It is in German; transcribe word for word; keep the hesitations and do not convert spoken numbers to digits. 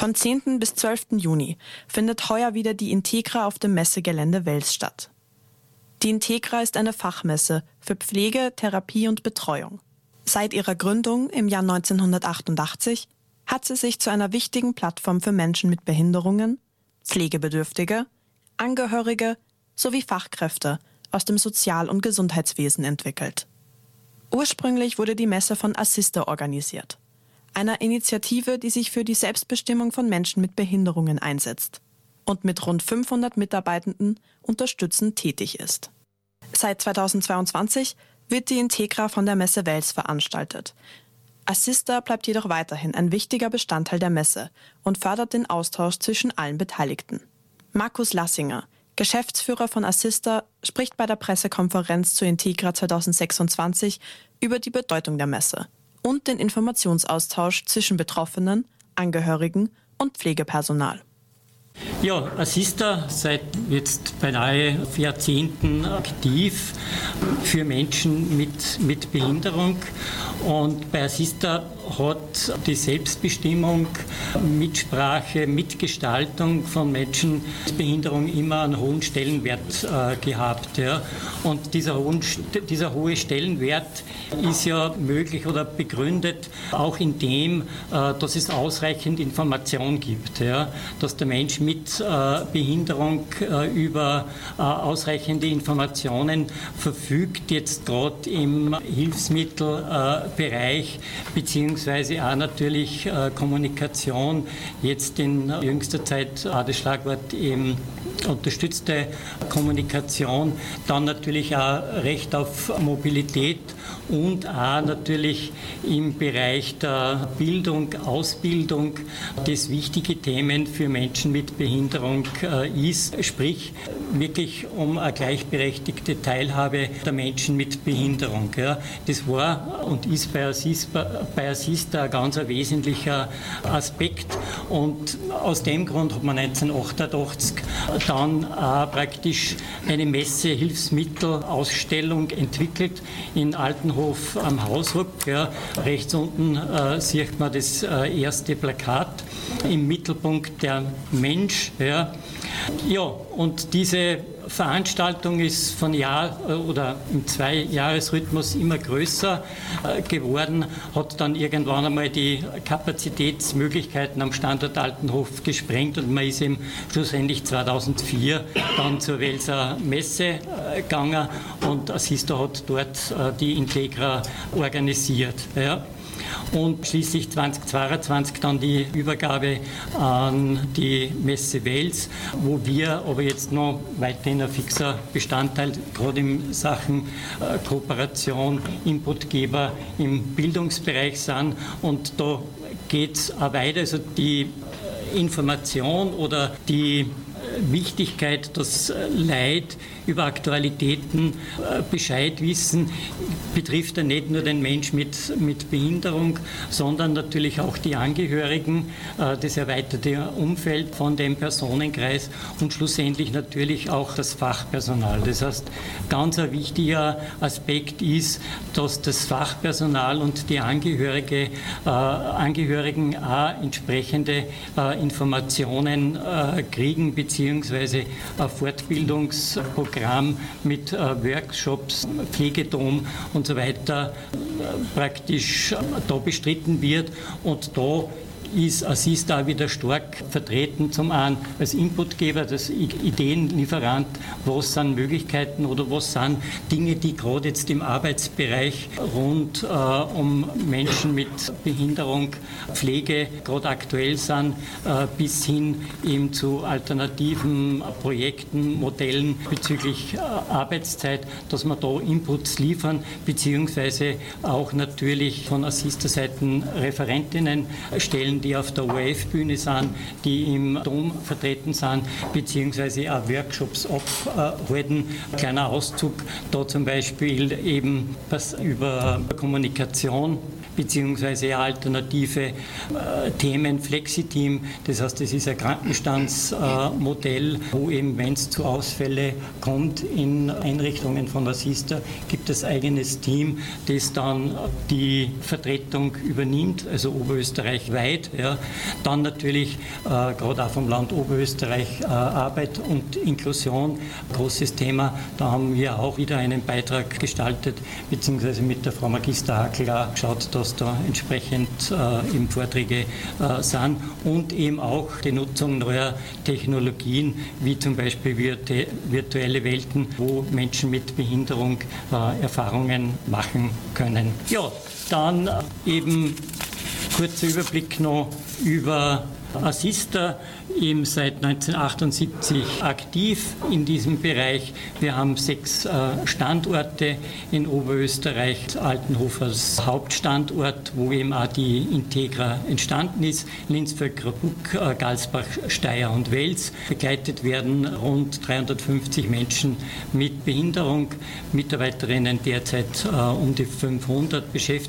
Von zehnten bis zwölften Juni findet heuer wieder die Integra auf dem Messegelände Wels statt. Die Integra ist eine Fachmesse für Pflege, Therapie und Betreuung. Seit ihrer Gründung im Jahr neunzehnhundertachtundachtzig hat sie sich zu einer wichtigen Plattform für Menschen mit Behinderungen, Pflegebedürftige, Angehörige sowie Fachkräfte aus dem Sozial- und Gesundheitswesen entwickelt. Ursprünglich wurde die Messe von Assista organisiert, einer Initiative, die sich für die Selbstbestimmung von Menschen mit Behinderungen einsetzt und mit rund fünfhundert Mitarbeitenden unterstützend tätig ist. Seit zweitausendzweiundzwanzig wird die Integra von der Messe Wels veranstaltet. Assista bleibt jedoch weiterhin ein wichtiger Bestandteil der Messe und fördert den Austausch zwischen allen Beteiligten. Markus Lassinger, Geschäftsführer von Assista, spricht bei der Pressekonferenz zur Integra zweitausendsechsundzwanzig über die Bedeutung der Messe und den Informationsaustausch zwischen Betroffenen, Angehörigen und Pflegepersonal. Ja, Assista seit jetzt beinahe Jahrzehnten aktiv für Menschen mit, mit Behinderung. Und bei Assista hat die Selbstbestimmung, Mitsprache, Mitgestaltung von Menschen mit Behinderung immer einen hohen Stellenwert äh, gehabt. Ja. Und dieser, hohen, dieser hohe Stellenwert ist ja möglich oder begründet auch in dem, äh, dass es ausreichend Information gibt. Ja. Dass der Mensch mit äh, Behinderung äh, über äh, ausreichende Informationen verfügt, jetzt gerade im Hilfsmittelbereich, äh, beziehungsweise auch natürlich äh, Kommunikation, jetzt in jüngster Zeit auch das Schlagwort eben unterstützte Kommunikation, dann natürlich auch Recht auf Mobilität und auch natürlich im Bereich der Bildung, Ausbildung, das wichtige Themen für Menschen mit Behinderung äh, ist, sprich wirklich um eine gleichberechtigte Teilhabe der Menschen mit Behinderung. Ja. Das war und ist bei Assista, bei Assista ein ganz ein wesentlicher Aspekt und aus dem Grund hat man neunzehnhundertachtundachtzig dann äh, praktisch eine Messe-Hilfsmittel-Ausstellung entwickelt in Altenhof am Hausruck. Ja. Rechts unten äh, sieht man das äh, erste Plakat. Im Mittelpunkt der Mensch. Ja, ja und diese Veranstaltung ist von Jahr oder im Zweijahresrhythmus immer größer äh, geworden, hat dann irgendwann einmal die Kapazitätsmöglichkeiten am Standort Altenhof gesprengt und man ist eben schlussendlich zweitausendvier dann zur Welser Messe äh, gegangen und Assista hat dort äh, die Integra organisiert. Ja. Und schließlich zweitausendzweiundzwanzig dann die Übergabe an die Messe Wels, wo wir aber jetzt noch weiterhin ein fixer Bestandteil, gerade in Sachen äh, Kooperation, Inputgeber im Bildungsbereich sind. Und da geht es auch weiter. Also die Information oder die Wichtigkeit, dass Leute über Aktualitäten Bescheid wissen, betrifft ja nicht nur den Mensch mit, mit Behinderung, sondern natürlich auch die Angehörigen, das erweiterte Umfeld von dem Personenkreis und schlussendlich natürlich auch das Fachpersonal. Das heißt, ganz ein wichtiger Aspekt ist, dass das Fachpersonal und die Angehörige, äh, Angehörigen auch entsprechende äh, Informationen äh, kriegen, beziehungsweise ein Fortbildungsprogramm mit äh, Workshops, Pflegedom und so weiter äh, praktisch äh, da bestritten wird und da ist Assista wieder stark vertreten, zum einen als Inputgeber, als Ideenlieferant, was sind Möglichkeiten oder was sind Dinge, die gerade jetzt im Arbeitsbereich rund äh, um Menschen mit Behinderung, Pflege gerade aktuell sind, äh, bis hin eben zu alternativen Projekten, Modellen bezüglich äh, Arbeitszeit, dass wir da Inputs liefern, beziehungsweise auch natürlich von Assista-Seiten Referentinnen stellen, die auf der O R F-Bühne sind, die im Dom vertreten sind, beziehungsweise auch Workshops abhalten. Kleiner Auszug, da zum Beispiel eben was über Kommunikation beziehungsweise alternative äh, Themen, Flexiteam, das heißt, das ist ein Krankenstandsmodell, äh, wo eben, wenn es zu Ausfällen kommt in Einrichtungen von Assista, gibt es ein eigenes Team, das dann die Vertretung übernimmt, also oberösterreichweit. Ja. Dann natürlich äh, gerade auch vom Land Oberösterreich äh, Arbeit und Inklusion, großes Thema. Da haben wir auch wieder einen Beitrag gestaltet, beziehungsweise mit der Frau Magister Hackel auch geschaut, dass da entsprechend äh, eben Vorträge äh, sind und eben auch die Nutzung neuer Technologien, wie zum Beispiel virtu- virtuelle Welten, wo Menschen mit Behinderung äh, Erfahrungen machen können. Ja, dann eben kurzer Überblick noch über Assista, eben seit neunzehnhundertachtundsiebzig aktiv in diesem Bereich. Wir haben sechs äh, Standorte in Oberösterreich, Altenhof als Hauptstandort, wo eben auch die Integra entstanden ist, Linz, Vöckerbruck, äh, Galsbach, Steyr und Wels. Begleitet werden rund dreihundertfünfzig Menschen mit Behinderung, Mitarbeiterinnen derzeit äh, um die fünfhundert beschäftigt.